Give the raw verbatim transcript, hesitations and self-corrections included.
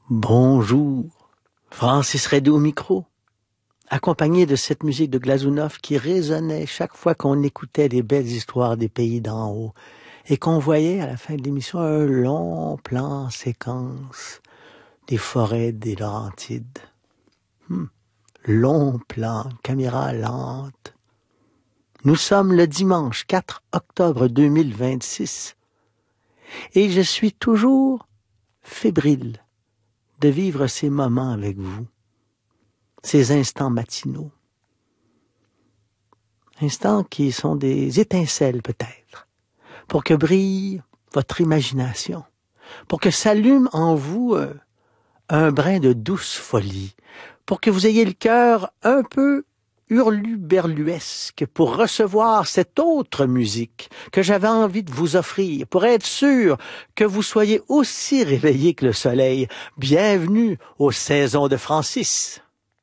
Bonjour, Francis Redé au micro, accompagné de cette musique de Glazunov qui résonnait chaque fois qu'on écoutait les belles histoires des pays d'en haut et qu'on voyait à la fin de l'émission un long plan séquence des forêts des Laurentides. Hmm. Long plan, caméra lente. Nous sommes le dimanche quatre octobre deux mille vingt-six et je suis toujours fébrile de vivre ces moments avec vous, ces instants matinaux. Instants qui sont des étincelles peut-être, pour que brille votre imagination, pour que s'allume en vous euh, un brin de douce folie, pour que vous ayez le cœur un peu hurluberluesque pour recevoir cette autre musique que j'avais envie de vous offrir, pour être sûr que vous soyez aussi réveillés que le soleil. Bienvenue aux saisons de Francis.